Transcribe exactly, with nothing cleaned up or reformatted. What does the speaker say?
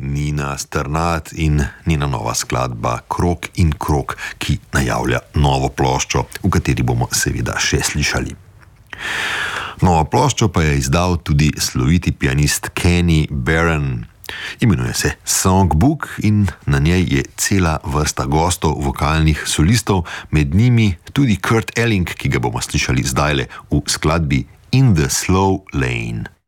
Nina Strnad in njena nova skladba Krog in krog, ki najavlja novo ploščo, v kateri bomo seveda še slišali. Novo ploščo pa je izdal tudi sloviti pianist Kenny Barron. Imenuje se Songbook in na njej je cela vrsta gostov, vokalnih solistov, med njimi tudi Kurt Elling, ki ga bomo slišali zdajle v skladbi In the Slow Lane.